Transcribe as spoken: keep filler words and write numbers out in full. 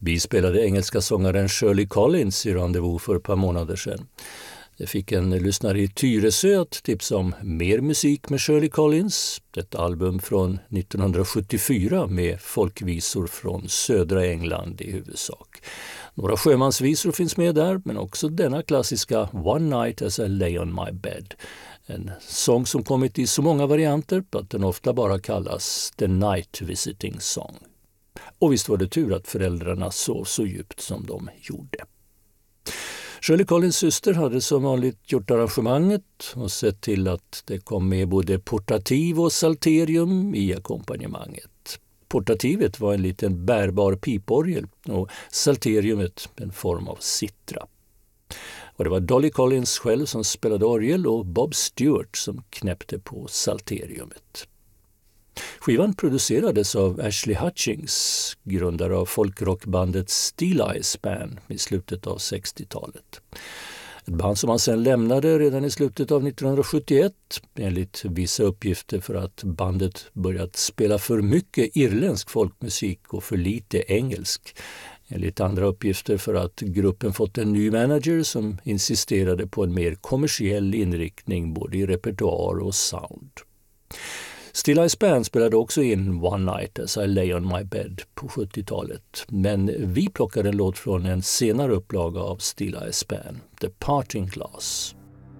Vi spelade engelska sångaren Shirley Collins i Rendezvous för ett par månader sedan. Det fick en lyssnare i Tyresö att tipsa om mer musik med Shirley Collins. Ett album från nittonhundrasjuttiofyra med folkvisor från södra England i huvudsak. Några sjömansvisor finns med där, men också denna klassiska One Night as I Lay on My Bed. En sång som kommit i så många varianter att den ofta bara kallas The Night Visiting Song. Och visst var det tur att föräldrarna sov så djupt som de gjorde. Shirley Collins syster hade som vanligt gjort arrangemanget och sett till att det kom med både portativ och salterium i ackompanjemanget. Portativet var en liten bärbar piporgel och salteriumet en form av citra. Och det var Dolly Collins själv som spelade orgel och Bob Stewart som knäppte på salteriumet. Skivan producerades av Ashley Hutchings, grundare av folkrockbandet Steel Eyes Band i slutet av sextiotalet. Ett band som han sedan lämnade redan i slutet av nittonhundrasjuttioett, enligt vissa uppgifter för att bandet börjat spela för mycket irländsk folkmusik och för lite engelsk. Enligt andra uppgifter för att gruppen fått en ny manager som insisterade på en mer kommersiell inriktning både i repertoar och sound. Steel Eyes Band spelade också in One Night as I Lay on My Bed på sjuttiotalet, men vi plockade en låt från en senare upplaga av Steel Eyes Band, The Parting Glass.